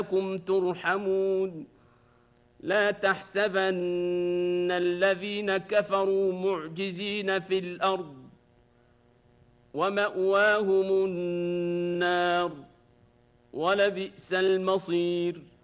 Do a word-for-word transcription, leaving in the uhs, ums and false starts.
لعلكم ترحمون لا تحسبن الذين كفروا معجزين في الأرض ومأواهم النار ولبئس المصير